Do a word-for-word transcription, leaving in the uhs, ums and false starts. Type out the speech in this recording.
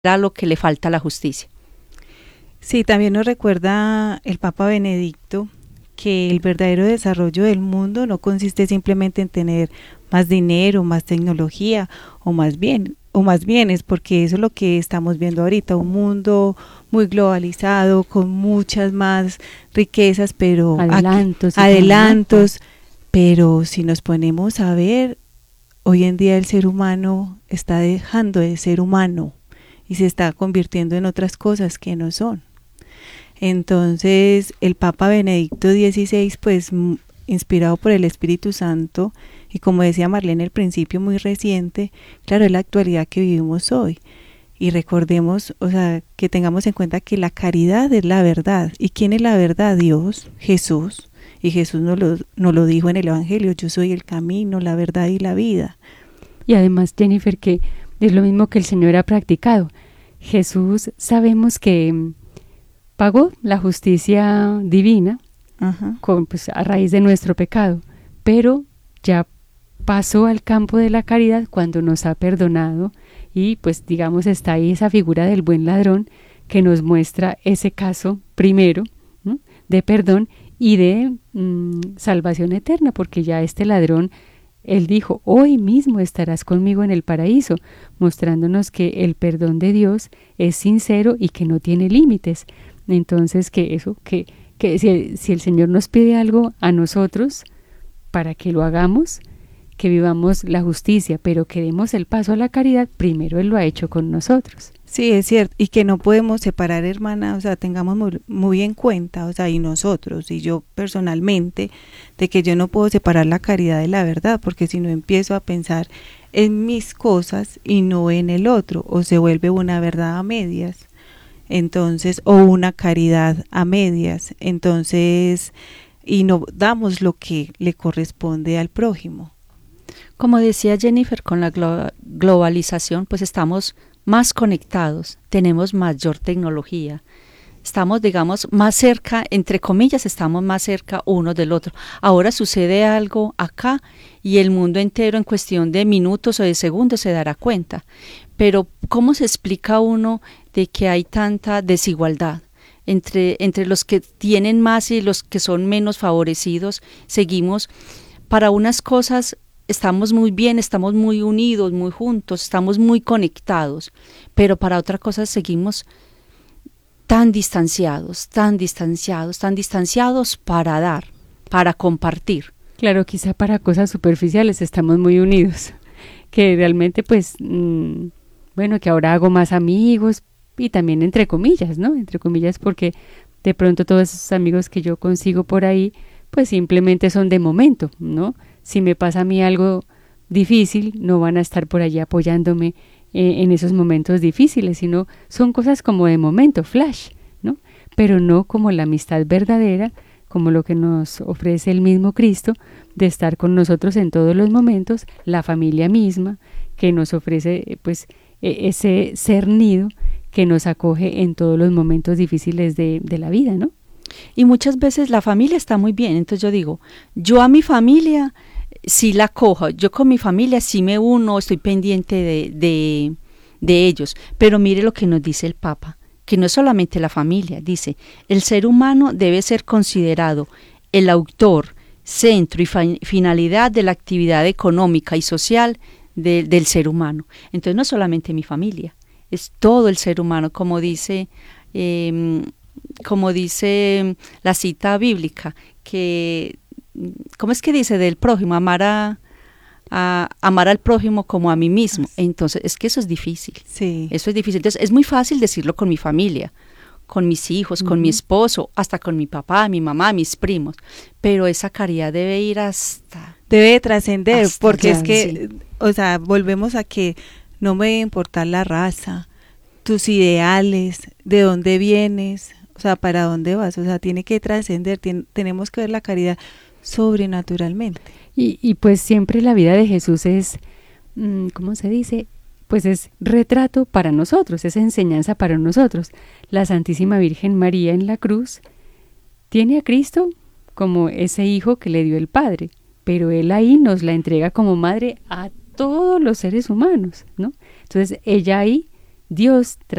a lo que le falta a la justicia. Sí, también nos recuerda el Papa Benedicto que el verdadero desarrollo del mundo no consiste simplemente en tener más dinero, más tecnología o más bien o más bienes, porque eso es lo que estamos viendo ahorita, un mundo muy globalizado con muchas más riquezas, pero adelantos, aquí, adelantos, pero si nos ponemos a ver, hoy en día el ser humano está dejando de ser humano y se está convirtiendo en otras cosas que no son. Entonces el Papa Benedicto dieciséis, pues inspirado por el Espíritu Santo, y como decía Marlene al principio, muy reciente, claro, es la actualidad que vivimos hoy. Y recordemos, o sea, que tengamos en cuenta que la caridad es la verdad. ¿Y quién es la verdad? Dios, Jesús. Y Jesús nos lo, nos lo dijo en el Evangelio: yo soy el camino, la verdad y la vida. Y además, Jennifer, que es lo mismo que el Señor ha practicado. Jesús, sabemos que pagó la justicia divina, ajá, con, pues, a raíz de nuestro pecado, pero ya pasó al campo de la caridad cuando nos ha perdonado, y pues digamos está ahí esa figura del buen ladrón que nos muestra ese caso primero, ¿no?, de perdón y de mmm, salvación eterna, porque ya este ladrón, él dijo: hoy mismo estarás conmigo en el paraíso, mostrándonos que el perdón de Dios es sincero y que no tiene límites. Entonces que eso, que, que si, el, si el Señor nos pide algo a nosotros para que lo hagamos, que vivamos la justicia, pero que demos el paso a la caridad, primero Él lo ha hecho con nosotros. Sí, es cierto, y que no podemos separar, hermana, o sea, tengamos muy, muy en cuenta, o sea, y nosotros, y yo personalmente, de que yo no puedo separar la caridad de la verdad, porque si no empiezo a pensar en mis cosas y no en el otro, o se vuelve una verdad a medias, entonces, o una caridad a medias, entonces, y no damos lo que le corresponde al prójimo. Como decía Jennifer, con la glo- globalización, pues estamos más conectados, tenemos mayor tecnología, estamos, digamos, más cerca, entre comillas, estamos más cerca uno del otro. Ahora sucede algo acá y el mundo entero en cuestión de minutos o de segundos se dará cuenta. Pero ¿cómo se explica uno de que hay tanta desigualdad entre, entre los que tienen más y los que son menos favorecidos? Seguimos para unas cosas. Estamos muy bien, estamos muy unidos, muy juntos, estamos muy conectados, pero para otras cosas seguimos tan distanciados, tan distanciados, tan distanciados para dar, para compartir. Claro, quizá para cosas superficiales estamos muy unidos, que realmente pues, mmm, bueno, que ahora hago más amigos, y también entre comillas, ¿no? Entre comillas, porque de pronto todos esos amigos que yo consigo por ahí, pues simplemente son de momento, ¿no? Si me pasa a mí algo difícil, no van a estar por allí apoyándome eh, en esos momentos difíciles, sino son cosas como de momento, flash, ¿no? Pero no como la amistad verdadera, como lo que nos ofrece el mismo Cristo, de estar con nosotros en todos los momentos, la familia misma, que nos ofrece pues eh, ese ser nido que nos acoge en todos los momentos difíciles de, de la vida, ¿no? Y muchas veces la familia está muy bien, entonces yo digo, yo a mi familia sí la cojo, yo con mi familia sí me uno, estoy pendiente de, de, de ellos, pero mire lo que nos dice el Papa, que no es solamente la familia, dice, el ser humano debe ser considerado el autor, centro y fa- finalidad de la actividad económica y social de, del ser humano. Entonces no es solamente mi familia, es todo el ser humano, como dice... Eh, como dice la cita bíblica, que, ¿cómo es que dice? Del prójimo, amar a, a amar al prójimo como a mí mismo. Entonces, es que eso es difícil. Sí. Eso es difícil. Entonces, es muy fácil decirlo con mi familia, con mis hijos, uh-huh. con mi esposo, hasta con mi papá, mi mamá, mis primos. Pero esa caridad debe ir hasta... Debe trascender, porque ya, es que, sí. o sea, volvemos a que no me debe importar la raza, tus ideales, de dónde vienes, o sea, para dónde vas, o sea, tiene que trascender, ten, tenemos que ver la caridad sobrenaturalmente. Y, y pues siempre la vida de Jesús es, mmm, ¿cómo se dice? Pues es retrato para nosotros, es enseñanza para nosotros. La Santísima Virgen María en la cruz tiene a Cristo como ese hijo que le dio el Padre, pero Él ahí nos la entrega como madre a todos los seres humanos, ¿no? Entonces ella ahí Dios